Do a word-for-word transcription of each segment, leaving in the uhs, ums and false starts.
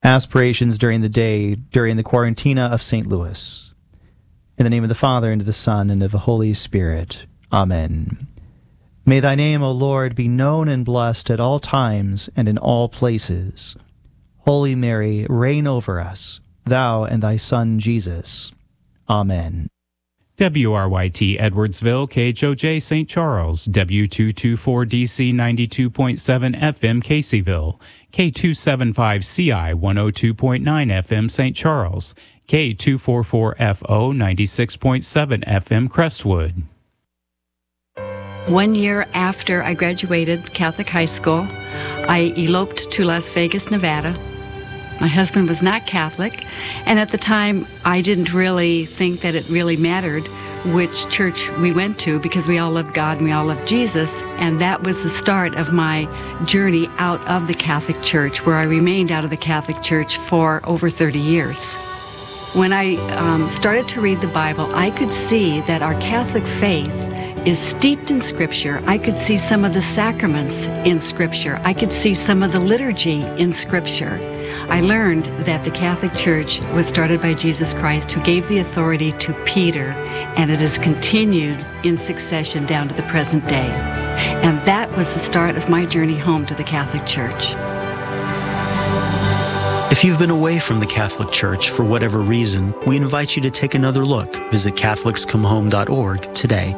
aspirations during the day, during the Quarantina of Saint Louis. In the name of the Father, and of the Son, and of the Holy Spirit. Amen. May thy name, O Lord, be known and blessed at all times and in all places. Holy Mary, reign over us, thou and thy Son Jesus. Amen. W R Y T Edwardsville, K H O J Saint Charles, W two twenty-four D C ninety-two point seven F M Caseyville, K two seventy-five C I one oh two point nine F M Saint Charles, K two forty-four F O ninety-six point seven F M Crestwood. One year after I graduated Catholic high school, I eloped to Las Vegas, Nevada. My husband was not Catholic, and at the time I didn't really think that it really mattered which church we went to because we all loved God and we all loved Jesus, and that was the start of my journey out of the Catholic Church, where I remained out of the Catholic Church for over thirty years. When I um, started to read the Bible, I could see that our Catholic faith is steeped in Scripture. I could see some of the sacraments in Scripture. I could see some of the liturgy in Scripture. I learned that the Catholic Church was started by Jesus Christ, who gave the authority to Peter, and it has continued in succession down to the present day. And that was the start of my journey home to the Catholic Church. If you've been away from the Catholic Church for whatever reason, we invite you to take another look. Visit Catholics Come Home dot org today.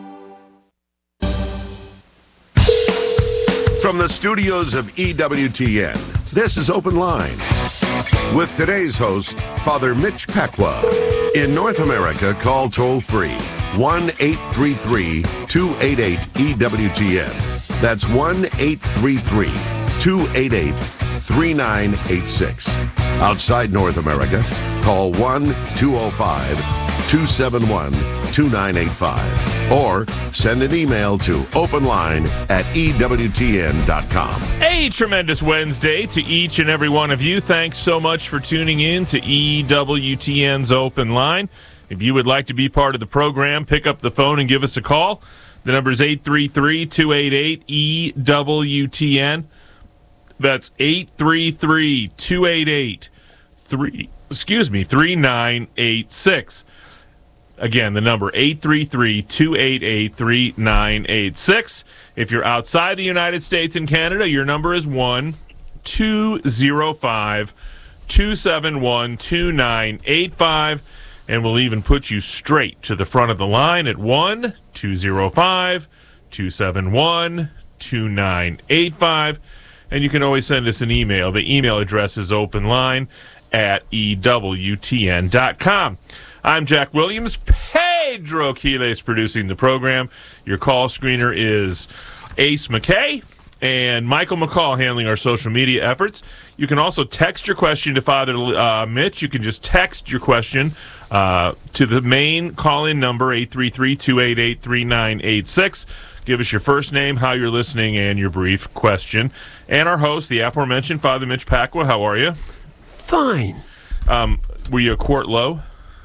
From the studios of E W T N, this is Open Line. With today's host, Father Mitch Pacwa. In North America, call toll-free one eight three three, two eight eight, E W T N. That's one eight three three, two eight eight, three nine eight six. Outside North America, call one two oh five, two seven one, two nine eight five. Or send an email to openline at E W T N dot com. A tremendous Wednesday to each and every one of you. Thanks so much for tuning in to E W T N's Open Line. If you would like to be part of the program, pick up the phone and give us a call. The number is eight three three, two eight eight, E W T N. That's eight three three, two eight eight, three, excuse me, three nine eight six. Again, the number eight three three, two eight eight, three nine eight six. If you're outside the United States and Canada, your number is one two oh five, two seven one, two nine eight five. And we'll even put you straight to the front of the line at one two oh five, two seven one, two nine eight five. And you can always send us an email. The email address is openline at E W T N dot com. I'm Jack Williams. Pedro Quiles producing the program. Your call screener is Ace McKay and Michael McCall handling our social media efforts. You can also text your question to Father uh, Mitch. You can just text your question uh, to the main call-in number, eight three three, two eight eight, three nine eight six. Give us your first name, how you're listening, and your brief question. And our host, the aforementioned Father Mitch Pacwa. How are you? Fine. Um, were you a quart low?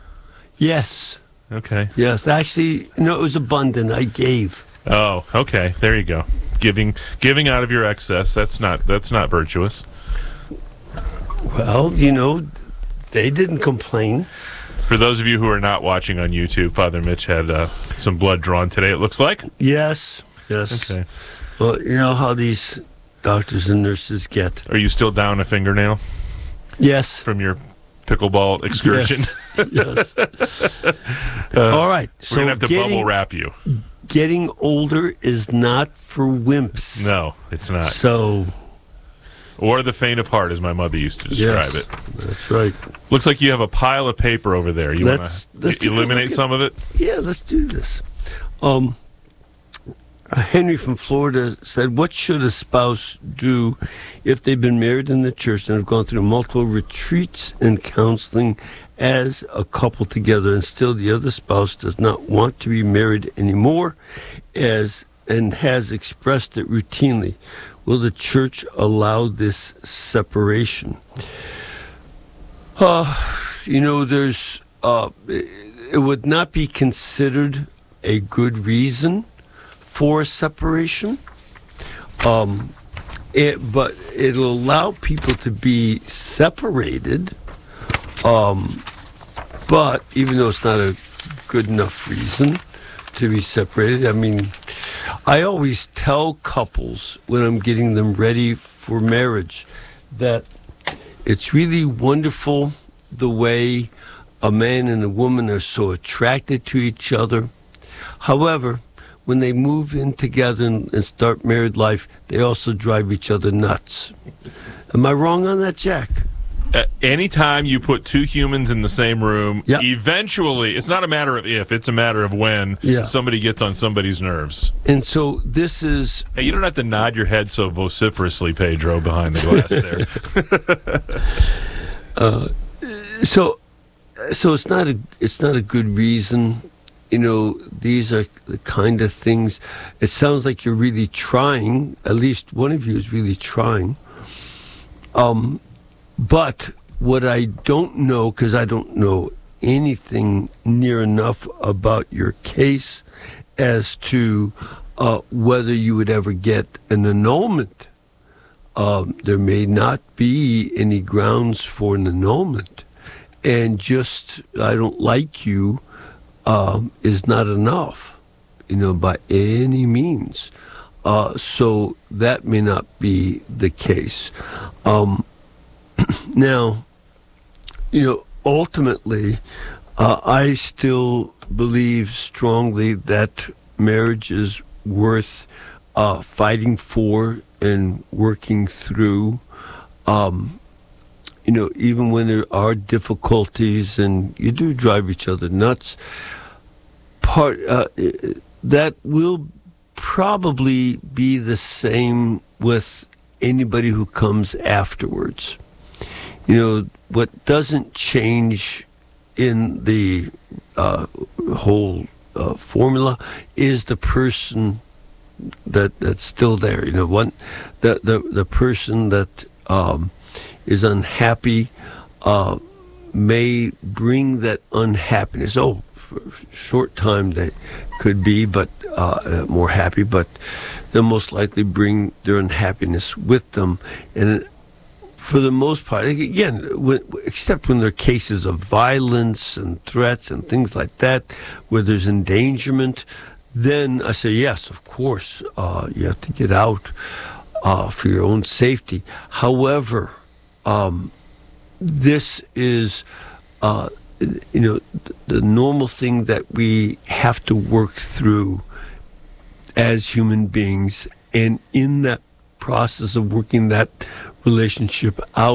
Yes. Okay. Yes. Actually, no, it was abundant. I gave. Oh, okay. There you go. Giving giving out of your excess. That's not that's not virtuous. Well, you know, they didn't complain. For those of you who are not watching on YouTube, Father Mitch had uh, some blood drawn today, it looks like. Yes. Yes. Okay. Well, you know how these doctors and nurses get. Are you still down a fingernail? Yes. From your pickleball excursion? Yes. yes. uh, All right. We're so going to have to getting, bubble wrap you. Getting older is not for wimps. No, it's not. So... Or the faint of heart, as my mother used to describe yes, it. That's right. Looks like you have a pile of paper over there. You want to eliminate some of it? Yeah, let's do this. Um, Henry from Florida said, what should a spouse do if they've been married in the church and have gone through multiple retreats and counseling as a couple together, and still the other spouse does not want to be married anymore as and has expressed it routinely? Will the church allow this separation? Uh, you know, there's, uh, it would not be considered a good reason for separation. Um, it, but it'll allow people to be separated. Um, but even though it's not a good enough reason to be separated, I mean, I always tell couples when I'm getting them ready for marriage that it's really wonderful the way a man and a woman are so attracted to each other. However, when they move in together and, and start married life, they also drive each other nuts. Am I wrong on that, Jack? Uh, anytime you put two humans in the same room, yep. eventually, it's not a matter of if, it's a matter of when yeah. somebody gets on somebody's nerves. And so this is... Hey, you don't have to nod your head so vociferously, Pedro, behind the glass there. uh, so, so it's not a it's not a good reason. You know, these are the kind of things. It sounds like you're really trying. At least one of you is really trying. Um. But what I don't know, because I don't know anything near enough about your case as to uh, whether you would ever get an annulment. Um, there may not be any grounds for an annulment. And just, I don't like you, um, is not enough, you know, by any means. Uh, so that may not be the case. Um Now, you know, ultimately, uh, I still believe strongly that marriage is worth uh, fighting for and working through. Um, you know, even when there are difficulties and you do drive each other nuts, part uh, that will probably be the same with anybody who comes afterwards. You know, what doesn't change in the uh, whole uh, formula is the person that that's still there. You know, one the the, the person that um, is unhappy uh, may bring that unhappiness. Oh, for a short time they could be, but uh, more happy, but they'll most likely bring their unhappiness with them. And for the most part, again, when, except when there are cases of violence and threats and things like that, where there's endangerment, then I say, yes, of course, uh, you have to get out uh, for your own safety. However, um, this is, uh, you know, the normal thing that we have to work through as human beings, and in that process of working that relationship out,